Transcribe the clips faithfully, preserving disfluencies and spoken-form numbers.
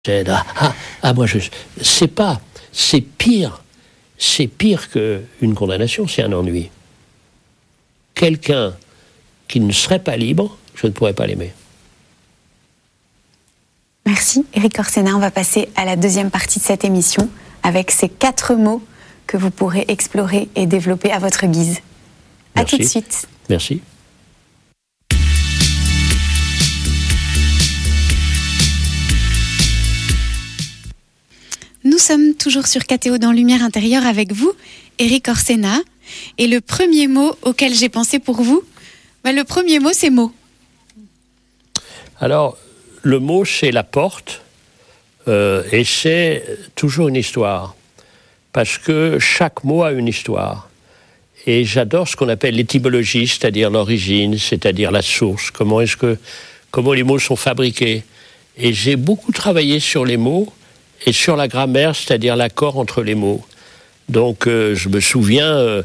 Ah, ah, ah, moi, je, c'est pas, c'est pire, c'est pire qu'une condamnation, c'est un ennui. Quelqu'un qui ne serait pas libre, je ne pourrais pas l'aimer. Merci, Éric Orsena. On va passer à la deuxième partie de cette émission avec ces quatre mots que vous pourrez explorer et développer à votre guise. À tout de suite. Merci. Nous sommes toujours sur K T O dans Lumière intérieure avec vous, Éric Orsena. Et le premier mot auquel j'ai pensé pour vous, bah le premier mot, c'est mot. Alors, le mot, c'est la porte, euh, et c'est toujours une histoire. Parce que chaque mot a une histoire. Et j'adore ce qu'on appelle l'étymologie, c'est-à-dire l'origine, c'est-à-dire la source. Comment est-ce que, comment les mots sont fabriqués. Et j'ai beaucoup travaillé sur les mots et sur la grammaire, c'est-à-dire l'accord entre les mots. Donc, euh, je me souviens, euh,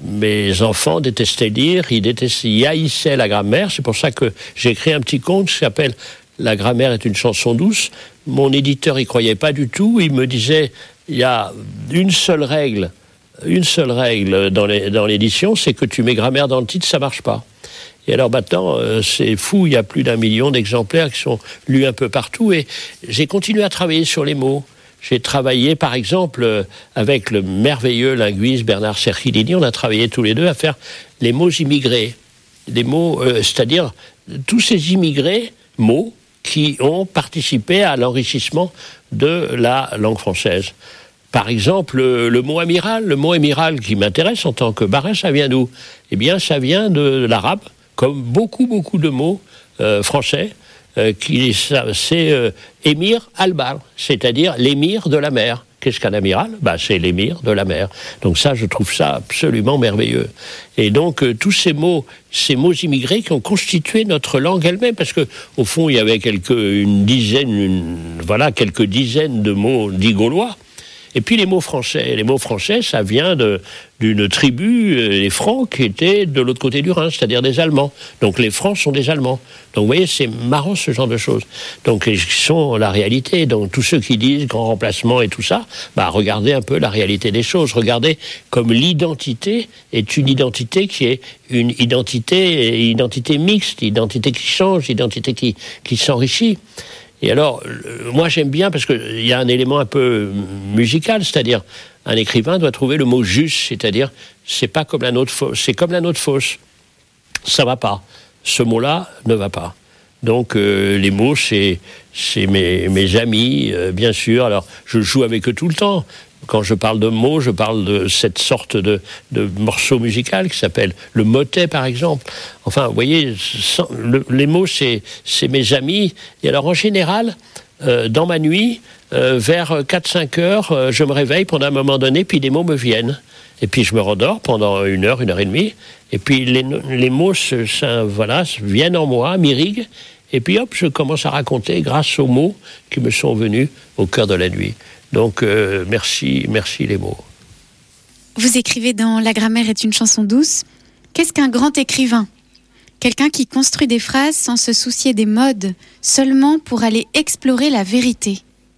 mes enfants détestaient lire, ils détestaient, ils haïssaient la grammaire. C'est pour ça que j'ai écrit un petit conte qui s'appelle « La grammaire est une chanson douce ». Mon éditeur y croyait pas du tout. Il me disait, il y a une seule règle, une seule règle dans, les, dans l'édition, c'est que tu mets grammaire dans le titre, ça marche pas. Et alors maintenant, euh, c'est fou, il y a plus d'un million d'exemplaires qui sont lus un peu partout. Et j'ai continué à travailler sur les mots. J'ai travaillé, par exemple, euh, avec le merveilleux linguiste Bernard Cerchilini, on a travaillé tous les deux à faire les mots immigrés. Les mots, euh, c'est-à-dire tous ces immigrés, mots, qui ont participé à l'enrichissement de la langue française. Par exemple, le, le mot amiral, le mot amiral qui m'intéresse en tant que barin, ça vient d'où ? Eh bien, ça vient de l'arabe, comme beaucoup, beaucoup de mots euh, français, euh, qui, ça, c'est euh, émir al-bar, c'est-à-dire l'émir de la mer. Qu'est-ce qu'un amiral ? Bah, c'est l'émir de la mer. Donc ça, je trouve ça absolument merveilleux. Et donc, euh, tous ces mots, ces mots immigrés qui ont constitué notre langue elle-même, parce que au fond, il y avait quelques, une dizaine, une, voilà, quelques dizaines de mots dits gaulois. Et puis les mots français. Les mots français, ça vient de, d'une tribu, euh, les Francs, qui étaient de l'autre côté du Rhin, c'est-à-dire des Allemands. Donc les Francs sont des Allemands. Donc vous voyez, c'est marrant ce genre de choses. Donc ils sont la réalité. Donc tous ceux qui disent grand remplacement et tout ça, bah regardez un peu la réalité des choses. Regardez comme l'identité est une identité qui est une identité, identité mixte, identité qui change, identité qui, qui s'enrichit. Et alors, moi j'aime bien parce qu'il y a un élément un peu musical, c'est-à-dire un écrivain doit trouver le mot juste, c'est-à-dire c'est pas comme la note fausse, c'est comme la note fausse. Ça va pas. Ce mot-là ne va pas. Donc euh, les mots, c'est, c'est mes, mes amis, euh, bien sûr. Alors je joue avec eux tout le temps. Quand je parle de mots, je parle de cette sorte de, de morceau musical qui s'appelle le motet, par exemple. Enfin, vous voyez, sans, le, les mots, c'est, c'est mes amis. Et alors, en général, euh, dans ma nuit, euh, vers quatre cinq heures, euh, je me réveille pendant un moment donné, puis les mots me viennent. Et puis, je me rendors pendant une heure, une heure et demie. Et puis, les, les mots, se, ça, voilà, viennent en moi, m'irriguent. Et puis, hop, je commence à raconter grâce aux mots qui me sont venus au cœur de la nuit. Donc, euh, merci, merci les mots. Vous écrivez dans La grammaire est une chanson douce. Qu'est-ce qu'un grand écrivain ? Quelqu'un qui construit des phrases sans se soucier des modes, seulement pour aller explorer la vérité.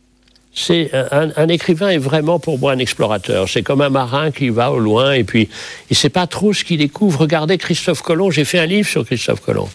C'est un, un écrivain est vraiment pour moi un explorateur. C'est comme un marin qui va au loin et puis il ne sait pas trop ce qu'il découvre. Regardez Christophe Colomb, j'ai fait un livre sur Christophe Colomb.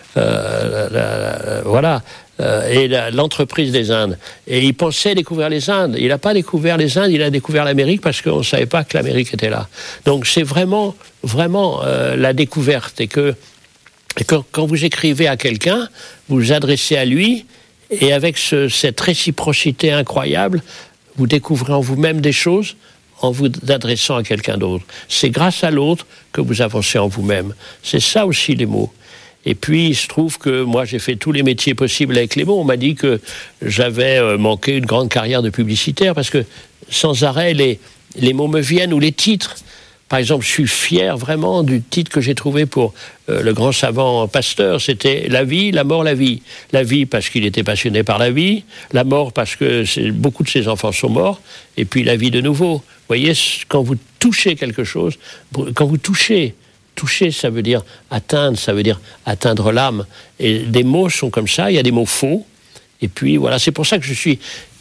Euh, la, la, voilà. Euh, et la, l'entreprise des Indes. Et il pensait découvrir les Indes. Il n'a pas découvert les Indes, il a découvert l'Amérique parce qu'on ne savait pas que l'Amérique était là. Donc c'est vraiment, vraiment euh, la découverte. Et que, et que quand vous écrivez à quelqu'un, vous vous adressez à lui, et avec ce, cette réciprocité incroyable, vous découvrez en vous-même des choses en vous adressant à quelqu'un d'autre. C'est grâce à l'autre que vous avancez en vous-même. C'est ça aussi les mots. Et puis, il se trouve que moi, j'ai fait tous les métiers possibles avec les mots. On m'a dit que j'avais manqué une grande carrière de publicitaire parce que sans arrêt, les, les mots me viennent ou les titres. Par exemple, je suis fier vraiment du titre que j'ai trouvé pour euh, le grand savant Pasteur. C'était « La vie, la mort, la vie ». La vie parce qu'il était passionné par la vie, la mort parce que c'est, beaucoup de ses enfants sont morts, et puis la vie de nouveau. Vous voyez, quand vous touchez quelque chose, quand vous touchez... Toucher, ça veut dire atteindre, ça veut dire atteindre l'âme. Et des mots sont comme ça, il y a des mots faux, Et puis voilà, c'est pour ça que je suis